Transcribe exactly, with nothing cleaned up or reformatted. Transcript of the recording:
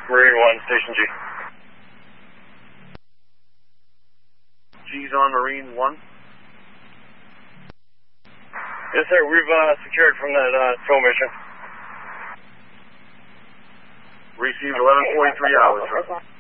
Marine one, Station G. G's on Marine one. Yes, sir. We've uh, secured from that uh, tow mission. Received eleven forty-three hours, sir.